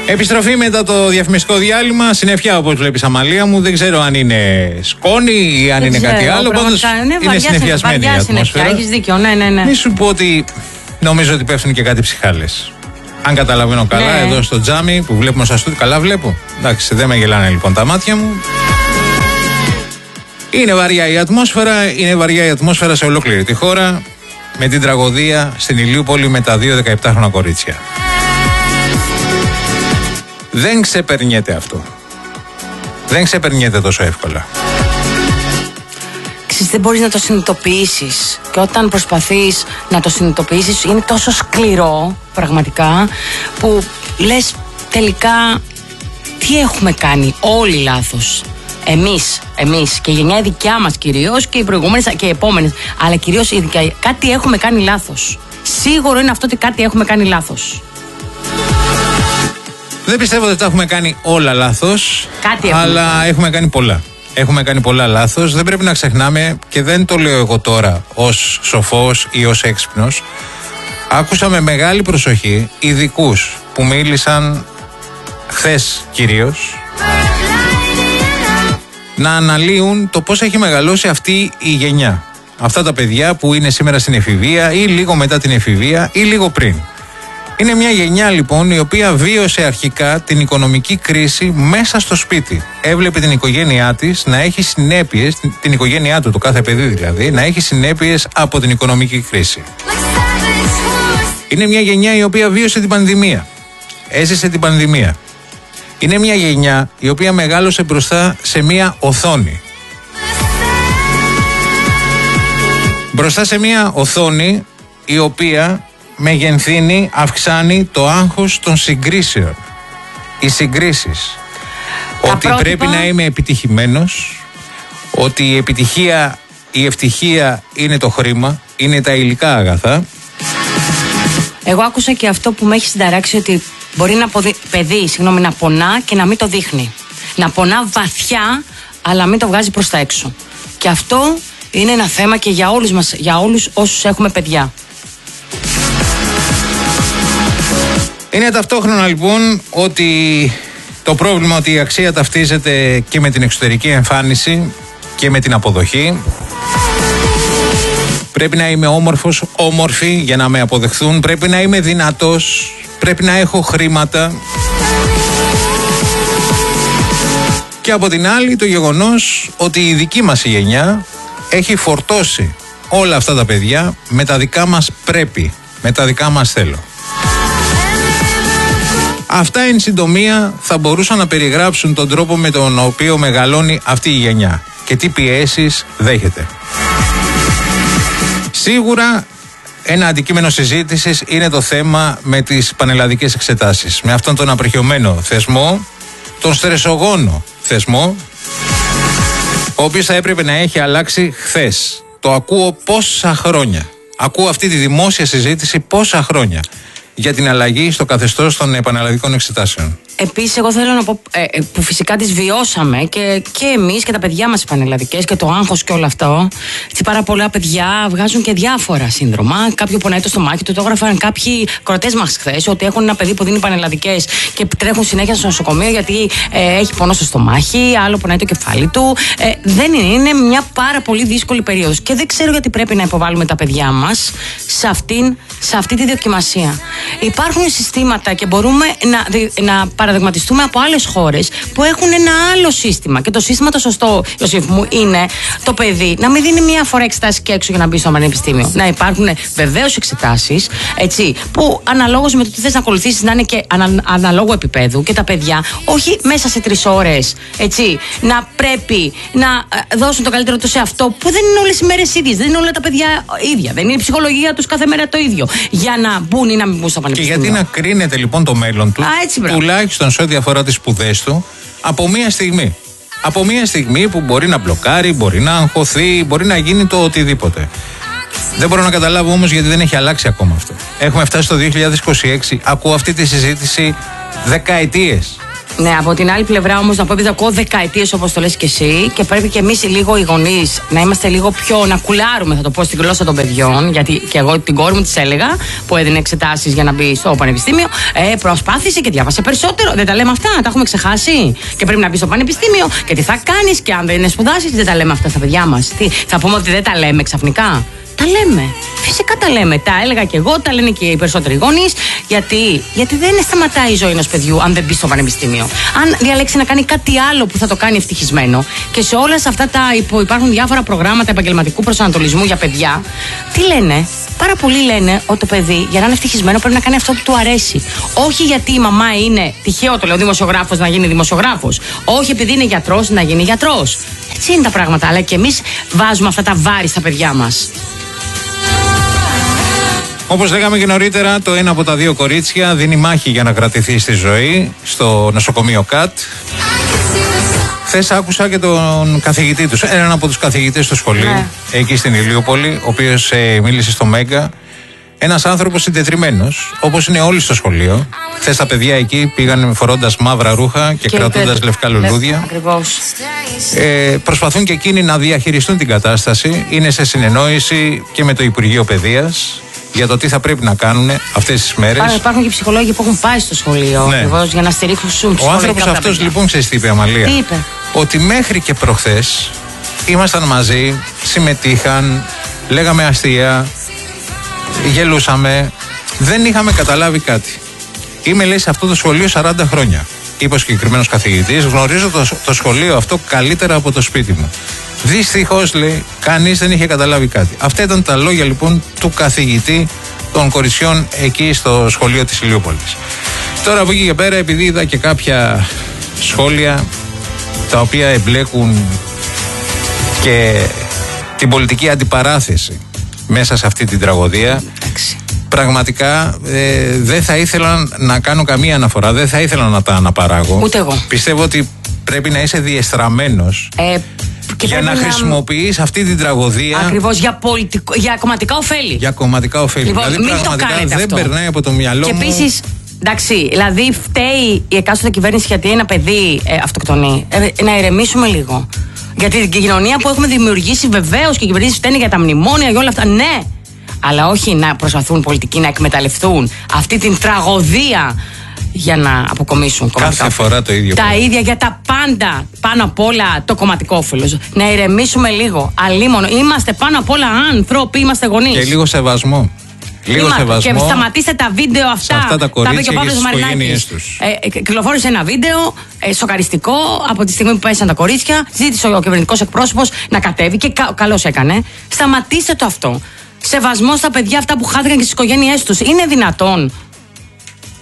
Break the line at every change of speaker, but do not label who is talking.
Επιστροφή μετά το διαφημιστικό διάλειμμα. Συννεφιά, όπως βλέπεις, Αμαλία μου. Δεν ξέρω αν είναι σκόνη ή αν είναι κάτι άλλο. Πάντως είναι συννεφιασμένη η ατμόσφαιρα.
Έχεις δίκιο, ναι.
Μη σου πω ότι νομίζω ότι πέφτουν και κάτι ψυχάλες. Αν καταλαβαίνω καλά, εδώ στο τζάμι που βλέπουμε στα στούντιο. Καλά βλέπω. Εντάξει, δεν με γελάνε λοιπόν τα μάτια μου. Είναι βαριά η ατμόσφαιρα. Είναι βαριά η ατμόσφαιρα σε ολόκληρη τη χώρα. Με την τραγωδία στην Ηλιούπολη με τα 2 17χρονα κορίτσια. Δεν ξεπερνιέται αυτό. Δεν ξεπερνιέται τόσο εύκολα.
Δεν μπορείς να το συνειδητοποιήσεις. Και όταν προσπαθείς να το συνειδητοποιήσεις, είναι τόσο σκληρό πραγματικά, που λες τελικά τι έχουμε κάνει όλοι λάθος. Εμείς και η γενιά δικιά μας κυρίως, και οι προηγούμενες και οι επόμενες, αλλά κυρίως ειδικά κάτι έχουμε κάνει λάθος. Σίγουρο είναι αυτό ότι κάτι έχουμε κάνει λάθος.
Δεν πιστεύω ότι τα έχουμε κάνει όλα λάθος, αλλά έχουμε κάνει πολλά. Έχουμε κάνει πολλά λάθος. Δεν πρέπει να ξεχνάμε, και δεν το λέω εγώ τώρα ως σοφός ή ως έξυπνος. Άκουσα με μεγάλη προσοχή ειδικούς που μίλησαν χθες κυρίως, να αναλύουν το πώς έχει μεγαλώσει αυτή η γενιά. Αυτά τα παιδιά που είναι σήμερα στην εφηβεία ή λίγο μετά την εφηβεία ή λίγο πριν. Είναι μια γενιά λοιπόν η οποία βίωσε αρχικά την οικονομική κρίση μέσα στο σπίτι. Έβλεπε την οικογένειά της να έχει συνέπειες, την οικογένειά του, το κάθε παιδί δηλαδή, να έχει συνέπειες από την οικονομική κρίση. Είναι μια γενιά η οποία βίωσε την πανδημία. Έζησε την πανδημία. Είναι μια γενιά η οποία μεγάλωσε μπροστά σε μια οθόνη. Μπροστά σε μια οθόνη η οποία μεγενθύνει, αυξάνει το άγχος των συγκρίσεων. Οι συγκρίσεις. Ότι πρέπει να είμαι επιτυχημένος, ότι η επιτυχία, η ευτυχία είναι το χρήμα, είναι τα υλικά αγαθά.
Εγώ άκουσα και αυτό που με έχει συνταράξει, ότι μπορεί παιδί να πονά και να μην το δείχνει. Να πονά βαθιά, αλλά μην το βγάζει προς τα έξω. Και αυτό είναι ένα θέμα και για όλους μας, για όλους όσους έχουμε παιδιά.
Είναι ταυτόχρονα λοιπόν ότι το πρόβλημα ότι η αξία ταυτίζεται και με την εξωτερική εμφάνιση και με την αποδοχή. Πρέπει να είμαι όμορφος, όμορφη για να με αποδεχθούν. Πρέπει να είμαι δυνατός. Πρέπει να έχω χρήματα. Και από την άλλη το γεγονός ότι η δική μας η γενιά έχει φορτώσει όλα αυτά τα παιδιά με τα δικά μας πρέπει, με τα δικά μας θέλω. Αυτά εν συντομία θα μπορούσαν να περιγράψουν τον τρόπο με τον οποίο μεγαλώνει αυτή η γενιά και τι πιέσεις δέχεται. Σίγουρα ένα αντικείμενο συζήτησης είναι το θέμα με τις πανελλαδικές εξετάσεις. Με αυτόν τον απερχιωμένο θεσμό, τον στρεσογόνο θεσμό, ο οποίος θα έπρεπε να έχει αλλάξει χθες. Το ακούω πόσα χρόνια. Ακούω αυτή τη δημόσια συζήτηση πόσα χρόνια για την αλλαγή στο καθεστώς των πανελλαδικών εξετάσεων.
Επίσης, εγώ θέλω να πω που φυσικά τις βιώσαμε και εμείς και τα παιδιά μας οι πανελλαδικές και το άγχος και όλο αυτό. Έτσι, πάρα πολλά παιδιά βγάζουν και διάφορα σύνδρομα. Κάποιο πονάει το στομάχι του, το έγραφαν κάποιοι κορατές μας χθες, ότι έχουν ένα παιδί που δίνει πανελλαδικές και τρέχουν συνέχεια στο νοσοκομείο γιατί έχει πόνο στο στομάχι, άλλο πονάει το κεφάλι του. Δεν είναι μια πάρα πολύ δύσκολη περίοδος. Και δεν ξέρω γιατί πρέπει να υποβάλουμε τα παιδιά μας σε αυτή τη δοκιμασία. Υπάρχουν συστήματα και μπορούμε να παραδειγματιστούμε από άλλες χώρες που έχουν ένα άλλο σύστημα. Και το σύστημα το σωστό, Ιωσήφ μου, είναι το παιδί να μην δίνει μία φορά εξετάσεις και έξω για να μπει στο πανεπιστήμιο. Να υπάρχουν βεβαίως εξετάσεις, έτσι, που αναλόγως με το τι θες να ακολουθήσεις να είναι και αναλόγου επίπεδου, και τα παιδιά όχι μέσα σε 3 ώρες, έτσι, να πρέπει να δώσουν το καλύτερο τους σε αυτό, που δεν είναι όλες οι μέρες ίδιες, δεν είναι όλα τα παιδιά ίδια, δεν είναι η ψυχολογία τους κάθε μέρα το ίδιο, για να μπουν ή να μην μπουν στο πανεπιστήμιο.
Και γιατί να κρίνεται λοιπόν το μέλλον του, τουλάχιστον σε ό,τι αφορά τις σπουδές του, από μία στιγμή. Από μία στιγμή που μπορεί να μπλοκάρει, μπορεί να αγχωθεί, μπορεί να γίνει το οτιδήποτε. Δεν μπορώ να καταλάβω όμως γιατί δεν έχει αλλάξει ακόμα αυτό. Έχουμε φτάσει στο 2026, ακούω αυτή τη συζήτηση δεκαετίες.
Ναι, από την άλλη πλευρά όμως να πω, επειδή ακούω δεκαετίες όπως το λες και εσύ, και πρέπει και εμείς λίγο οι γονείς να είμαστε λίγο πιο, να κουλάρουμε, θα το πω, στη γλώσσα των παιδιών. Γιατί και εγώ την κόρη μου της έλεγα, που έδινε εξετάσεις για να μπει στο πανεπιστήμιο, προσπάθησε και διάβασε περισσότερο. Δεν τα λέμε αυτά, τα έχουμε ξεχάσει. Και πρέπει να μπει στο πανεπιστήμιο και τι θα κάνεις, και αν δεν σπουδάσεις, δεν τα λέμε αυτά στα παιδιά μας. Τι, θα πούμε ότι δεν τα λέμε ξαφνικά? Τα λέμε. Φυσικά τα λέμε. Τα έλεγα και εγώ, τα λένε και οι περισσότεροι γονείς. Γιατί δεν σταματάει η ζωή ενός παιδιού αν δεν μπει στο πανεπιστήμιο. Αν διαλέξει να κάνει κάτι άλλο που θα το κάνει ευτυχισμένο. Και σε όλα αυτά υπάρχουν διάφορα προγράμματα επαγγελματικού προσανατολισμού για παιδιά. Τι λένε? Πάρα πολλοί λένε ότι το παιδί για να είναι ευτυχισμένο πρέπει να κάνει αυτό που του αρέσει. Όχι γιατί η μαμά είναι, τυχαίο το λέω, δημοσιογράφος, να γίνει δημοσιογράφος. Όχι επειδή είναι γιατρός να γίνει γιατρός. Έτσι είναι τα πράγματα. Αλλά και εμείς βάζουμε αυτά τα βάρη στα παιδιά μας.
Όπως λέγαμε και νωρίτερα, το ένα από τα δύο κορίτσια δίνει μάχη για να κρατηθεί στη ζωή στο νοσοκομείο ΚΑΤ. Χθες άκουσα και τον καθηγητή τους, έναν από τους καθηγητές του σχολείου, εκεί στην Ηλιούπολη, ο οποίος μίλησε στο Μέγκα. Ένας άνθρωπος συντετριμμένος, όπως είναι όλοι στο σχολείο. Χθες τα παιδιά εκεί πήγαν φορώντας μαύρα ρούχα και κρατώντας λευκά λουλούδια.
Ακριβώς.
Προσπαθούν και εκείνοι να διαχειριστούν την κατάσταση. Είναι σε συνεννόηση και με το Υπουργείο Παιδείας για το τι θα πρέπει να κάνουν αυτές τις μέρες.
Υπάρχουν και ψυχολόγοι που έχουν πάει στο σχολείο,
ναι,
ακριβώς, για να στηρίξουν τους.
Ο άνθρωπος αυτός λοιπόν, ξέρεις τι είπε, Αμαλία?
Τι είπε?
Ότι μέχρι και προχθές ήμασταν μαζί, συμμετείχαν, λέγαμε αστεία, γελούσαμε, δεν είχαμε καταλάβει κάτι. Είμαι, λέει, σε αυτό το σχολείο 40 χρόνια. Είπε ο συγκεκριμένος καθηγητής, γνωρίζω το σχολείο αυτό καλύτερα από το σπίτι μου. Δυστυχώς, λέει, κανείς δεν είχε καταλάβει κάτι. Αυτά ήταν τα λόγια λοιπόν του καθηγητή των κοριτσιών εκεί στο σχολείο της Ηλιούπολης. Τώρα από εκεί και πέρα, επειδή είδα και κάποια σχόλια τα οποία εμπλέκουν και την πολιτική αντιπαράθεση μέσα σε αυτή την τραγωδία, πραγματικά δεν θα ήθελα να κάνω καμία αναφορά, δεν θα ήθελα να τα αναπαράγω.
Ούτε εγώ.
Πιστεύω ότι πρέπει να είσαι διεστραμμένος για να χρησιμοποιείς αυτή την τραγωδία.
Ακριβώς, για κομματικά ωφέλη.
Για κομματικά ωφέλη.
Λοιπόν,
δηλαδή πραγματικά δεν
αυτό
περνάει από το μυαλό
και
μου.
επίσης, εντάξει, δηλαδή φταίει η εκάστοτε κυβέρνηση γιατί ένα παιδί αυτοκτονεί. Να ηρεμήσουμε λίγο. Γιατί την κοινωνία που έχουμε δημιουργήσει, βεβαίως και οι κυβερνήσεις φταίνουν για τα μνημόνια, για όλα αυτά, ναι. Αλλά όχι να προσπαθούν πολιτικοί να εκμεταλλευτούν αυτή την τραγωδία για να αποκομίσουν κομματικά.
Κάθε φορά το ίδιο.
Τα ίδια για τα πάντα. Πάνω απ' όλα το κομματικό όφελος. Να ηρεμήσουμε λίγο. Αλίμονο. Είμαστε πάνω απ' όλα άνθρωποι, είμαστε γονείς.
Και λίγο σεβασμό. Λίγο σεβασμό.
Και σταματήστε τα βίντεο αυτά.
Τα κορίτσια και στις οικογένειές τους.
Κυκλοφόρησε ένα βίντεο σοκαριστικό από τη στιγμή που πέσαν τα κορίτσια. Ζήτησε ο κυβερνητικός εκπρόσωπος να κατέβει και καλώς έκανε. Σταματήστε το αυτό. Σεβασμό στα παιδιά αυτά που χάθηκαν και στις οικογένειές τους. Είναι δυνατόν?